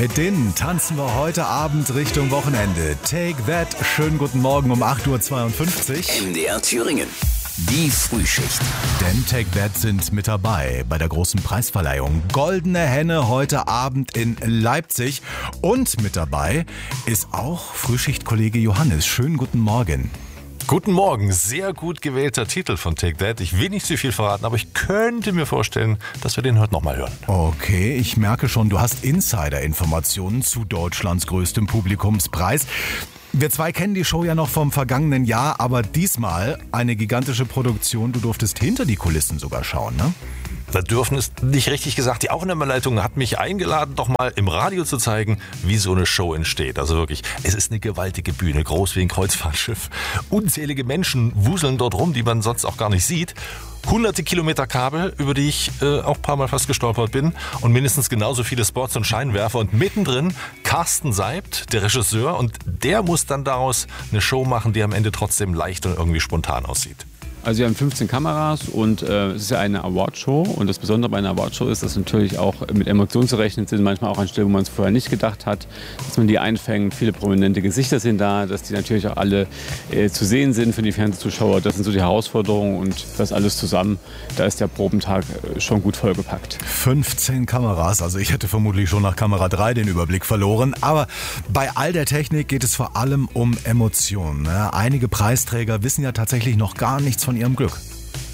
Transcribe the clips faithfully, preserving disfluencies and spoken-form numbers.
Mit denen tanzen wir heute Abend Richtung Wochenende. Take That, schönen guten Morgen um acht Uhr zweiundfünfzig. M D R Thüringen, die Frühschicht. Denn Take That sind mit dabei bei der großen Preisverleihung. Goldene Henne heute Abend in Leipzig. Und mit dabei ist auch Frühschichtkollege Johannes. Schönen guten Morgen. Guten Morgen, sehr gut gewählter Titel von Take That. Ich will nicht zu viel verraten, aber ich könnte mir vorstellen, dass wir den heute nochmal hören. Okay, ich merke schon, du hast Insider-Informationen zu Deutschlands größtem Publikumspreis. Wir zwei kennen die Show ja noch vom vergangenen Jahr, aber diesmal eine gigantische Produktion. Du durftest hinter die Kulissen sogar schauen, ne? Da dürfen ist nicht richtig gesagt. Die Aufnahmeleitung hat mich eingeladen, doch mal im Radio zu zeigen, wie so eine Show entsteht. Also wirklich, es ist eine gewaltige Bühne, groß wie ein Kreuzfahrtschiff. Unzählige Menschen wuseln dort rum, die man sonst auch gar nicht sieht. Hunderte Kilometer Kabel, über die ich äh, auch ein paar Mal fast gestolpert bin. Und mindestens genauso viele Spots und Scheinwerfer. Und mittendrin Carsten Seibt, der Regisseur. Und der muss dann daraus eine Show machen, die am Ende trotzdem leicht und irgendwie spontan aussieht. Also wir haben fünfzehn Kameras und äh, es ist ja eine Awardshow und das Besondere bei einer Awardshow ist, dass natürlich auch mit Emotionen zu rechnen sind, manchmal auch an Stellen, wo man es vorher nicht gedacht hat, dass man die einfängt, viele prominente Gesichter sind da, dass die natürlich auch alle äh, zu sehen sind für die Fernsehzuschauer, das sind so die Herausforderungen und das alles zusammen, da ist der Probentag äh, schon gut vollgepackt. fünfzehn Kameras, also ich hätte vermutlich schon nach Kamera drei den Überblick verloren, aber bei all der Technik geht es vor allem um Emotionen. Ne? Einige Preisträger wissen ja tatsächlich noch gar nichts von ihrem Glück.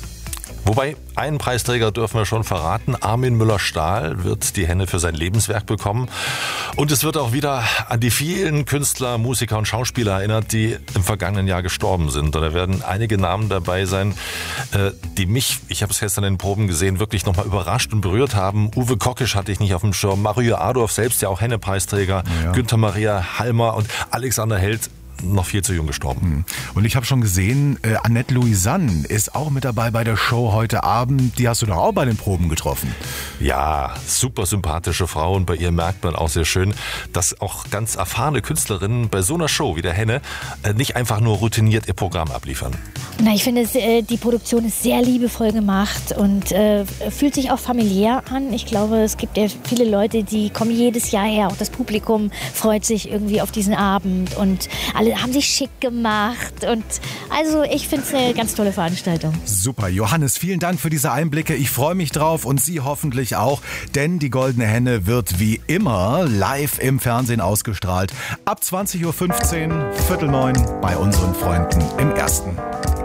Wobei, einen Preisträger dürfen wir schon verraten. Armin Müller-Stahl wird die Henne für sein Lebenswerk bekommen. Und es wird auch wieder an die vielen Künstler, Musiker und Schauspieler erinnert, die im vergangenen Jahr gestorben sind. Und da werden einige Namen dabei sein, die mich, ich habe es gestern in den Proben gesehen, wirklich nochmal überrascht und berührt haben. Uwe Kockisch hatte ich nicht auf dem Schirm. Mario Adorf, selbst ja auch Henne-Preisträger. Ja. Günther Maria Halmer und Alexander Held. Noch viel zu jung gestorben. Und ich habe schon gesehen, äh, Annette Louisanne ist auch mit dabei bei der Show heute Abend. Die hast du doch auch bei den Proben getroffen. Ja, super sympathische Frau und bei ihr merkt man auch sehr schön, dass auch ganz erfahrene Künstlerinnen bei so einer Show wie der Henne äh, nicht einfach nur routiniert ihr Programm abliefern. Na, ich finde, die Produktion ist sehr liebevoll gemacht und äh, fühlt sich auch familiär an. Ich glaube, es gibt ja viele Leute, die kommen jedes Jahr her. Auch das Publikum freut sich irgendwie auf diesen Abend und alle haben sich schick gemacht. Und also ich finde es eine ganz tolle Veranstaltung. Super. Johannes, vielen Dank für diese Einblicke. Ich freue mich drauf und Sie hoffentlich auch, denn die Goldene Henne wird wie immer live im Fernsehen ausgestrahlt. Ab zwanzig Uhr fünfzehn, Viertel neun bei unseren Freunden im Ersten.